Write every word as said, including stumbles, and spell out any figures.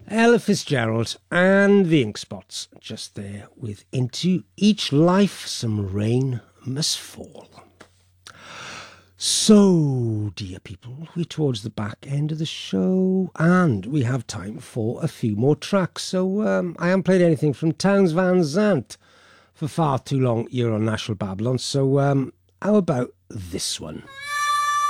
Ella Fitzgerald and the Ink Spots, just there with Into Each Life Some Rain Must Fall. So, dear people, we're towards the back end of the show and we have time for a few more tracks. So um, I haven't played anything from Townes Van Zandt for far too long here on National Babylon. So um, how about this one?